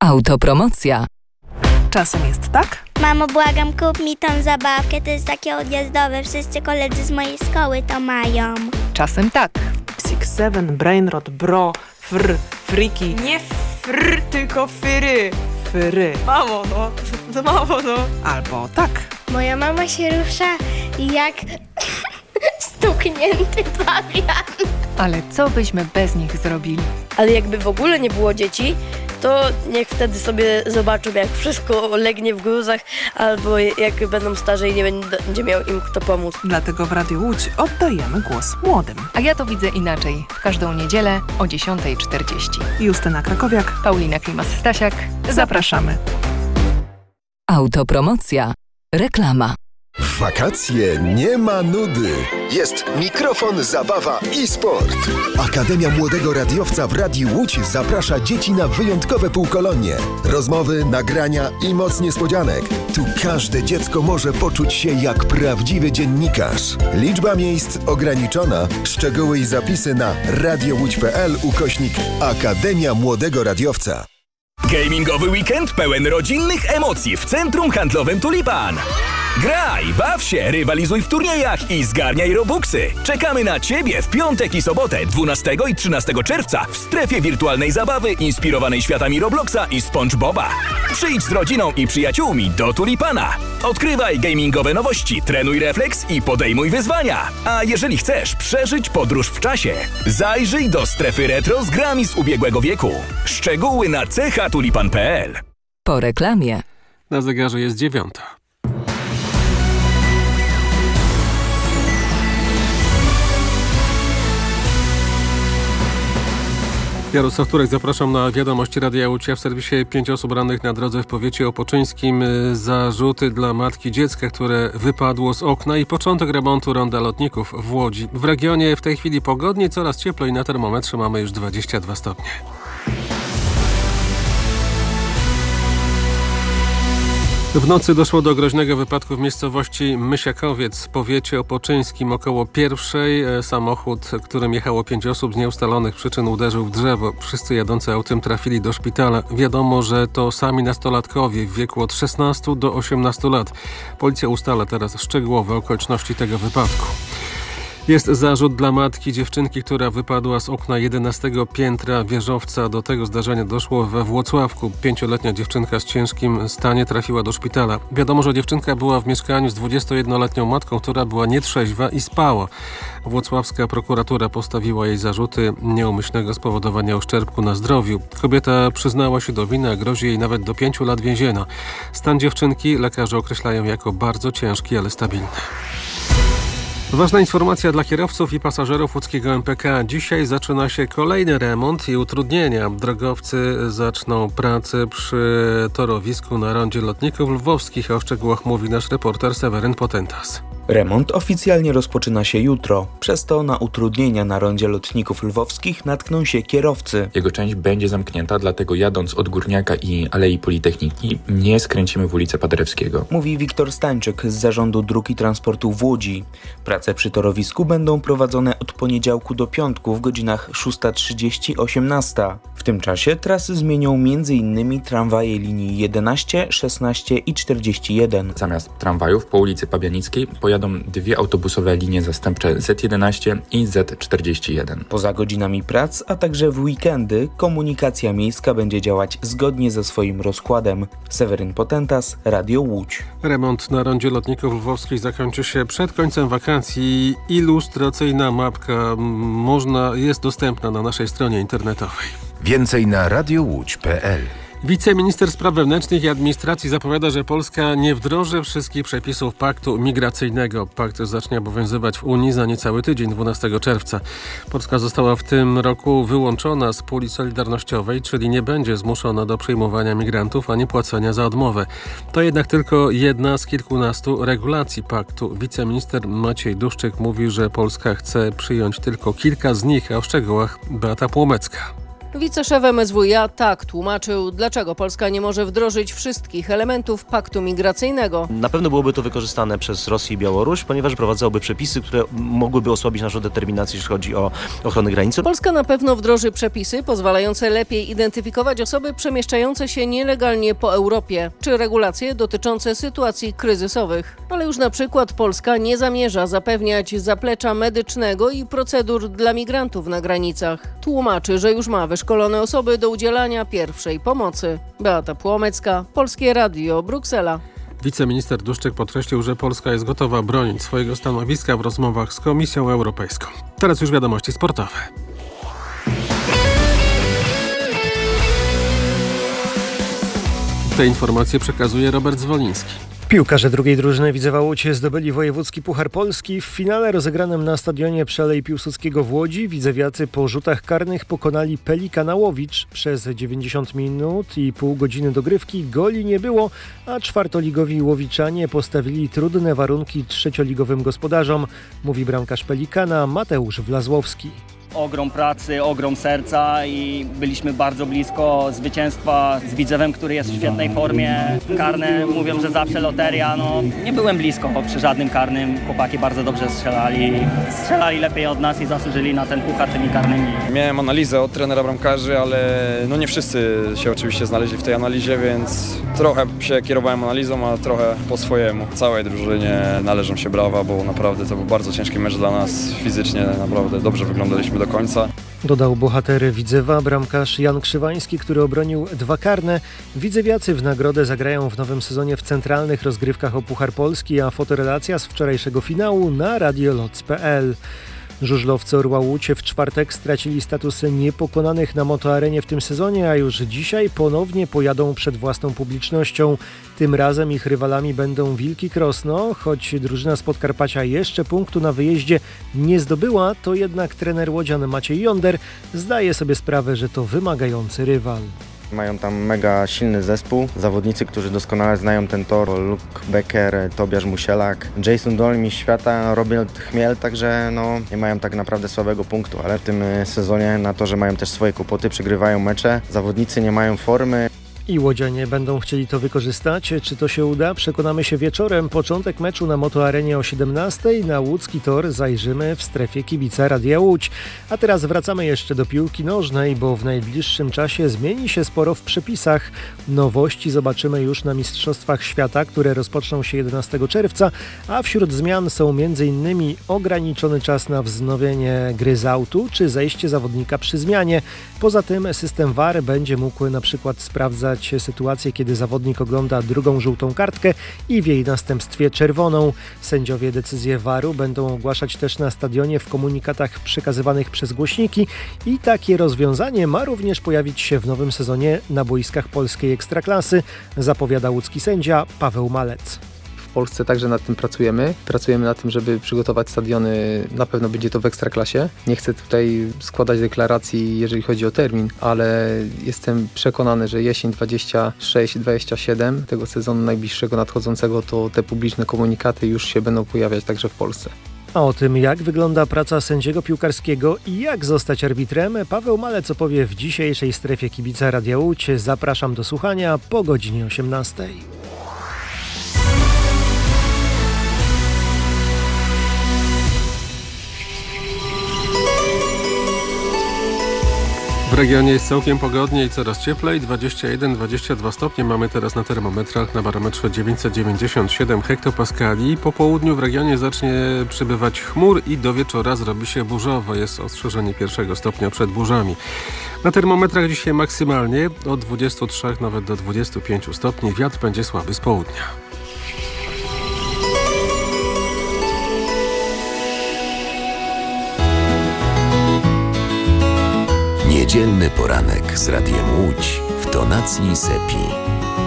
Autopromocja. Czasem jest tak? Mamo, błagam, kup mi tą zabawkę, to jest takie odjazdowe, wszyscy koledzy z mojej szkoły to mają. Czasem tak. Six Seven, Brainrot, Bro, Friki. Nie tylko fyry. Fyry. Mamo, no. Albo tak. Moja mama się rusza jak stuknięty pawian. Ale co byśmy bez nich zrobili? Ale jakby w ogóle nie było dzieci, to niech wtedy sobie zobaczą, jak wszystko legnie w gruzach, albo jak będą starzy i nie będzie miał im kto pomóc. Dlatego w Radiu Łódź oddajemy głos młodym. A ja to widzę inaczej. W każdą niedzielę o 10:40. Justyna Krakowiak, Paulina Klimas-Stasiak. Zapraszamy. Autopromocja. Reklama. W wakacje nie ma nudy. Jest mikrofon, zabawa i sport. Akademia Młodego Radiowca w Radiu Łódź zaprasza dzieci na wyjątkowe półkolonie. Rozmowy, nagrania i moc niespodzianek. Tu każde dziecko może poczuć się jak prawdziwy dziennikarz. Liczba miejsc ograniczona. Szczegóły i zapisy na radiowódź.pl/Akademia Młodego Radiowca. Gamingowy weekend pełen rodzinnych emocji w Centrum Handlowym Tulipan. Graj, baw się, rywalizuj w turniejach i zgarniaj robuxy. Czekamy na Ciebie w piątek i sobotę 12 i 13 czerwca w strefie wirtualnej zabawy inspirowanej światami Robloxa i SpongeBoba. Przyjdź z rodziną i przyjaciółmi do Tulipana. Odkrywaj gamingowe nowości, trenuj refleks i podejmuj wyzwania. A jeżeli chcesz przeżyć podróż w czasie, zajrzyj do strefy retro z grami z ubiegłego wieku. Szczegóły na chatulipan.pl. Po reklamie. Na zegarze jest 9:00. Jarosław Turek, zapraszam na wiadomości Radia Łódź. W serwisie 5 osób rannych na drodze w powiecie opoczyńskim. Zarzuty dla matki dziecka, które wypadło z okna i początek remontu ronda lotników w Łodzi. W regionie w tej chwili pogodnie, coraz cieplej, na termometrze mamy już 22 stopnie. W nocy doszło do groźnego wypadku w miejscowości Mysiakowiec w powiecie opoczyńskim. Około 1:00 samochód, którym jechało 5 osób, z nieustalonych przyczyn uderzył w drzewo. Wszyscy jadący autem trafili do szpitala. Wiadomo, że to sami nastolatkowie w wieku od 16 do 18 lat. Policja ustala teraz szczegółowe okoliczności tego wypadku. Jest zarzut dla matki dziewczynki, która wypadła z okna 11 piętra wieżowca. Do tego zdarzenia doszło we Włocławku. 5-letnia dziewczynka z ciężkim stanie trafiła do szpitala. Wiadomo, że dziewczynka była w mieszkaniu z 21-letnią matką, która była nietrzeźwa i spała. Włocławska prokuratura postawiła jej zarzuty nieumyślnego spowodowania uszczerbku na zdrowiu. Kobieta przyznała się do winy, a grozi jej nawet do 5 lat więzienia. Stan dziewczynki lekarze określają jako bardzo ciężki, ale stabilny. Ważna informacja dla kierowców i pasażerów łódzkiego MPK. Dzisiaj zaczyna się kolejny remont i utrudnienia. Drogowcy zaczną pracę przy torowisku na rondzie lotników lwowskich. O szczegółach mówi nasz reporter Seweryn Potentas. Remont oficjalnie rozpoczyna się jutro. Przez to na utrudnienia na rondzie lotników lwowskich natkną się kierowcy. Jego część będzie zamknięta, dlatego jadąc od Górniaka i Alei Politechniki nie skręcimy w ulicę Paderewskiego. Mówi Wiktor Stańczyk z Zarządu Dróg i Transportu w Łodzi. Prace przy torowisku będą prowadzone od poniedziałku do piątku w godzinach 6:30-18. W tym czasie trasy zmienią m.in. tramwaje linii 11, 16 i 41. Zamiast tramwajów po ulicy Pabianickiej pojadą 2 autobusowe linie zastępcze Z11 i Z41. Poza godzinami prac, a także w weekendy komunikacja miejska będzie działać zgodnie ze swoim rozkładem. Seweryn Potentas, Radio Łódź. Remont na rondzie lotników lwowskich zakończy się przed końcem wakacji. Ilustracyjna mapka jest dostępna na naszej stronie internetowej. Więcej na radiowódź.pl. Wiceminister Spraw Wewnętrznych i Administracji zapowiada, że Polska nie wdroży wszystkich przepisów paktu migracyjnego. Pakt zacznie obowiązywać w Unii za niecały tydzień, 12 czerwca. Polska została w tym roku wyłączona z puli solidarnościowej, czyli nie będzie zmuszona do przyjmowania migrantów ani płacenia za odmowę. To jednak tylko jedna z kilkunastu regulacji paktu. Wiceminister Maciej Duszczyk mówi, że Polska chce przyjąć tylko kilka z nich, a o szczegółach Beata Płomecka. Wiceszef MSWiA tak tłumaczył, dlaczego Polska nie może wdrożyć wszystkich elementów paktu migracyjnego. Na pewno byłoby to wykorzystane przez Rosję i Białoruś, ponieważ wprowadzałoby przepisy, które mogłyby osłabić naszą determinację, jeśli chodzi o ochronę granicy. Polska na pewno wdroży przepisy pozwalające lepiej identyfikować osoby przemieszczające się nielegalnie po Europie, czy regulacje dotyczące sytuacji kryzysowych. Ale już na przykład Polska nie zamierza zapewniać zaplecza medycznego i procedur dla migrantów na granicach. Tłumaczy, że już ma wyszkolone osoby do udzielania pierwszej pomocy. Beata Płomecka, Polskie Radio, Bruksela. Wiceminister Duszczyk podkreślił, że Polska jest gotowa bronić swojego stanowiska w rozmowach z Komisją Europejską. Teraz już wiadomości sportowe. Te informacje przekazuje Robert Zwoliński. Piłkarze drugiej drużyny Widzewa Łódź zdobyli wojewódzki Puchar Polski. W finale rozegranym na stadionie przy Alei Piłsudskiego w Łodzi widzewiacy po rzutach karnych pokonali Pelikana Łowicz. Przez 90 minut i pół godziny dogrywki goli nie było, a czwartoligowi Łowiczanie postawili trudne warunki trzecioligowym gospodarzom, mówi bramkarz Pelikana Mateusz Wlazłowski. Ogrom pracy, ogrom serca i byliśmy bardzo blisko zwycięstwa z Widzewem, który jest w świetnej formie. Karne mówią, że zawsze loteria. Nie byłem blisko przy żadnym karnym. Chłopaki bardzo dobrze strzelali lepiej od nas i zasłużyli na ten puchar tymi karnymi. Miałem analizę od trenera bramkarzy, ale nie wszyscy się oczywiście znaleźli w tej analizie, więc trochę się kierowałem analizą, a trochę po swojemu. Całej drużynie należą się brawa, bo naprawdę to był bardzo ciężki mecz dla nas. Fizycznie naprawdę dobrze wyglądaliśmy do końca. Dodał bohater Widzewa, bramkarz Jan Krzywański, który obronił 2 karne. Widzewiacy w nagrodę zagrają w nowym sezonie w centralnych rozgrywkach o Puchar Polski, a fotorelacja z wczorajszego finału na radioloc.pl. Żużlowcy Orła Łódź w czwartek stracili status niepokonanych na motoarenie w tym sezonie, a już dzisiaj ponownie pojadą przed własną publicznością. Tym razem ich rywalami będą Wilki Krosno. Choć drużyna z Podkarpacia jeszcze punktu na wyjeździe nie zdobyła, to jednak trener łodzian Maciej Jonder zdaje sobie sprawę, że to wymagający rywal. Mają tam mega silny zespół, zawodnicy, którzy doskonale znają ten tor. Luke Becker, Tobiasz Musielak, Jason Doll, mistrz świata, Robert Chmiel, także nie mają tak naprawdę słabego punktu, ale w tym sezonie na to, że mają też swoje kłopoty, przegrywają mecze, zawodnicy nie mają formy. I łodzianie będą chcieli to wykorzystać. Czy to się uda? Przekonamy się wieczorem. Początek meczu na motoarenie o 17:00. Na łódzki tor zajrzymy w strefie kibica Radia Łódź. A teraz wracamy jeszcze do piłki nożnej, bo w najbliższym czasie zmieni się sporo w przepisach. Nowości zobaczymy już na Mistrzostwach Świata, które rozpoczną się 11 czerwca, a wśród zmian są m.in. ograniczony czas na wznowienie gry z autu, czy zejście zawodnika przy zmianie. Poza tym system VAR będzie mógł na przykład sprawdzać sytuację, kiedy zawodnik ogląda drugą żółtą kartkę i w jej następstwie czerwoną. Sędziowie decyzje VAR-u będą ogłaszać też na stadionie w komunikatach przekazywanych przez głośniki i takie rozwiązanie ma również pojawić się w nowym sezonie na boiskach polskiej Ekstraklasy, zapowiada łódzki sędzia Paweł Malec. W Polsce także nad tym pracujemy. Pracujemy nad tym, żeby przygotować stadiony, na pewno będzie to w Ekstraklasie. Nie chcę tutaj składać deklaracji, jeżeli chodzi o termin, ale jestem przekonany, że jesień 26-27 tego sezonu najbliższego nadchodzącego, to te publiczne komunikaty już się będą pojawiać także w Polsce. A o tym, jak wygląda praca sędziego piłkarskiego i jak zostać arbitrem, Paweł Malec opowie w dzisiejszej strefie kibica Radia Łódź. Zapraszam do słuchania po godzinie 18:00. W regionie jest całkiem pogodnie i coraz cieplej, 21-22 stopnie mamy teraz na termometrach, na barometrze 997 hektopaskali. Po południu w regionie zacznie przybywać chmur i do wieczora zrobi się burzowo, jest ostrzeżenie 1 stopnia przed burzami. Na termometrach dzisiaj maksymalnie od 23 nawet do 25 stopni, wiatr będzie słaby z południa. Niedzielny poranek z Radiem Łódź w tonacji Sepi.